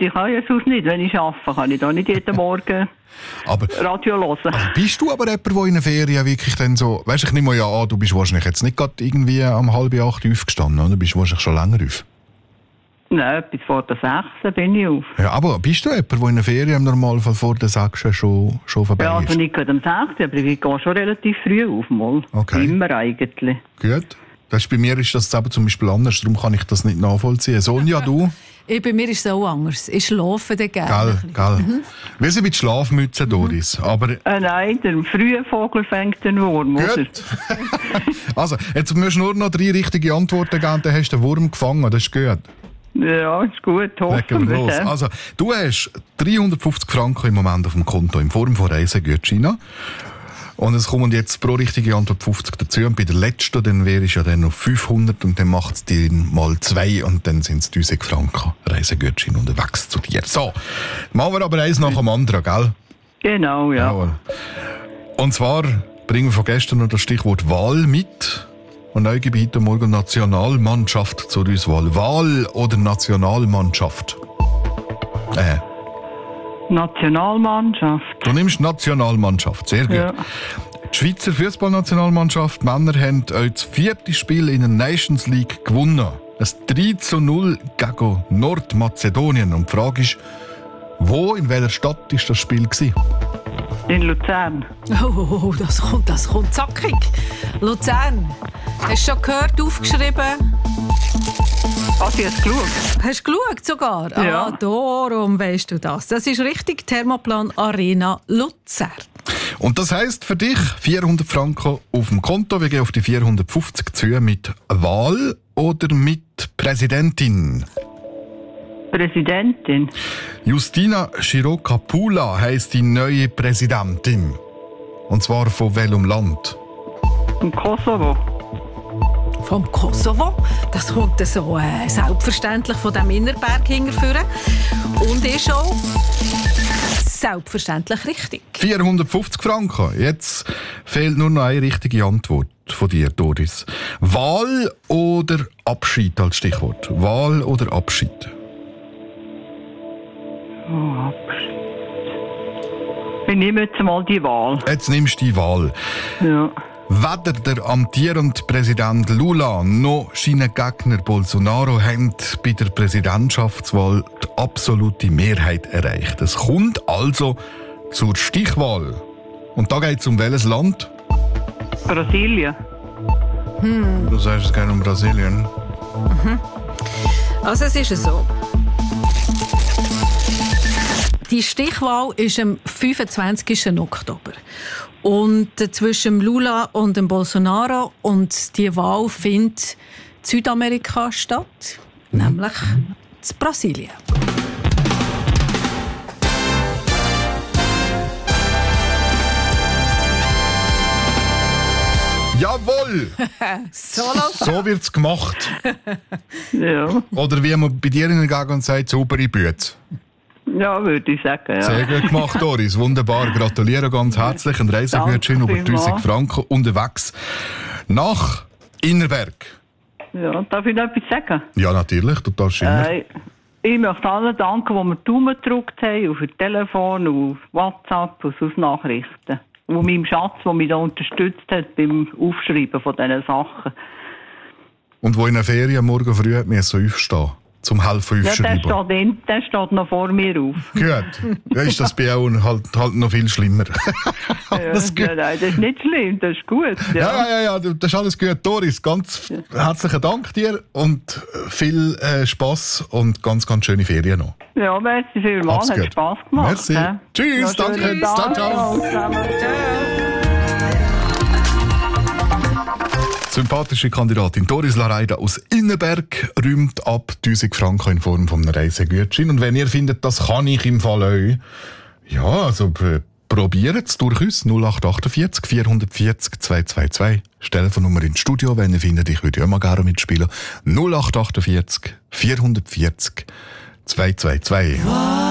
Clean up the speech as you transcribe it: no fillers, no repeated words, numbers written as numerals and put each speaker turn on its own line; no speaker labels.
ich kann ja sonst nicht. Wenn ich arbeite, kann ich da nicht jeden Morgen Radio hören.
Bist du aber jemand, der in der Ferien wirklich dann so... Weisst, ich nehme mal ja an, du bist wahrscheinlich jetzt nicht gerade irgendwie um 7:30 aufgestanden, oder? Du bist wahrscheinlich schon länger auf.
Nein, bis vor der 6 bin ich auf.
Ja, aber bist du jemand, der in der Ferien im Normalfall vor der 6 schon vorbei
Ja,
ist?
also nicht gerade um 6, aber ich gehe schon relativ früh auf, mal.
Okay.
Immer eigentlich.
Gut. Bei mir ist das eben zum Beispiel anders, darum kann ich das nicht nachvollziehen. Sonja, du?
Bei mir ist es auch anders. Ich schlafe dann gerne.
Gell. Wir sind mit Schlafmützen, Doris. Aber
Nein, der frühe Vogel fängt den Wurm, oder?
gut. Also, jetzt musst du nur noch 3 richtige Antworten geben, dann hast du den Wurm gefangen. Das ist gut.
Ja, ist gut.
Legen wir los. Also, du hast 350 Franken im Moment auf dem Konto in Form von Reisegutscheinen. Und es kommen jetzt pro richtige Antwort 50 dazu. Und bei der letzten, dann wäre es ja dann noch 500 und dann macht es dir mal 2 und dann sind es 1000 Franken Reisegutschein unterwegs zu dir. So, machen wir aber eins nach dem anderen, gell?
Genau, ja.
Jawohl. Und zwar bringen wir von gestern noch das Stichwort Wahl mit. Und neu gebe ich heute Morgen Nationalmannschaft zur Auswahl. Wahl oder Nationalmannschaft?
Nationalmannschaft.
Du nimmst Nationalmannschaft, sehr gut.
Ja.
Die Schweizer Fußballnationalmannschaft Männer haben auch das 4. Spiel in der Nations League gewonnen. Ein 3:0 gegen Nordmazedonien. Und die Frage ist, in welcher Stadt war das Spiel gewesen?
In Luzern.
Oh, das kommt zackig. Luzern. Hast du schon gehört, aufgeschrieben?
Hast du jetzt geschaut?
Hast du geschaut sogar?
Ja.
Darum weisst du das. Das ist richtig, Thermoplan Arena Luzern.
Und das heisst für dich 400 Franken auf dem Konto. Wir gehen auf die 450 zu mit Wahl oder mit Präsidentin?
Präsidentin.
Justina Schirokapula heisst die neue Präsidentin. Und zwar von welchem Land?
Im Kosovo.
Vom Kosovo. Das kommt so selbstverständlich von dem Innerberg hinterführen. Und ist auch selbstverständlich richtig. 450
Franken. Jetzt fehlt nur noch eine richtige Antwort von dir, Doris. Wahl oder Abschied als Stichwort? Wahl oder Abschied?
Oh, Abschied. Ich nehme jetzt mal die Wahl.
Jetzt nimmst du die Wahl.
Ja.
Weder der amtierende Präsident Lula noch seine Gegner Bolsonaro haben bei der Präsidentschaftswahl die absolute Mehrheit erreicht. Es kommt also zur Stichwahl. Und da geht es um welches Land?
Brasilien.
Du sagst, es geht um Brasilien.
Also es ist so. Die Stichwahl ist am 25. Oktober. Und zwischen Lula und dem Bolsonaro. Und die Wahl findet in Südamerika statt, nämlich in Brasilien.
Jawohl! So wird's gemacht.
Ja.
Oder wie man bei dir in der Gegend sagt, saubere Bütze.
Ja, würde ich sagen, ja.
Sehr gut gemacht, Doris. Wunderbar. Gratuliere ganz herzlich. Ein Reisegutschein über 1000 Franken unterwegs nach Innerberg.
Ja, darf ich noch etwas sagen?
Ja, natürlich. Du darfst immer.
Ich möchte allen danken, die mir die Daumen gedrückt haben, auf dem Telefon, auf WhatsApp und auf Nachrichten. Und meinem Schatz, der mich da unterstützt hat beim Aufschreiben von diesen Sachen.
Und wo in der Ferien morgen früh hat mir so aufstehen. Zum helfen aufschreiben.
Ja, der steht noch vor mir auf.
Gut. Ja, ist das bei auch halt noch viel schlimmer.
Alles gut. Nein, das ist nicht schlimm, das ist gut.
Ja, das ist alles gut. Doris, ganz herzlichen Dank dir und viel Spass und ganz, ganz schöne Ferien noch.
Ja, merci vielmals, hat Spass gemacht.
Merci. Ja. Tschüss, danke. Ciao. Sympathische Kandidatin Doris Lareida aus Innerberg räumt ab 1000 Franken in Form von einem Reisegutschein. Und wenn ihr findet, das kann ich im Fall euch, ja, also probiert es durchaus. 0848 440 222. Telefonnummer ins Studio, wenn ihr findet, ich würde ja mal gerne mitspielen. 0848 440 222.